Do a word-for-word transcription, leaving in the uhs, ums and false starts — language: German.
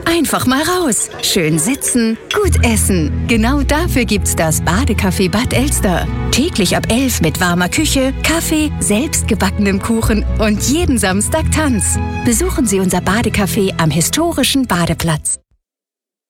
Einfach mal raus. Schön sitzen, gut essen. Genau dafür gibt's das Badecafé Bad Elster. Täglich ab elf mit warmer Küche, Kaffee, selbstgebackenem Kuchen und jeden Samstag Tanz. Besuchen Sie unser Badecafé am historischen Badeplatz.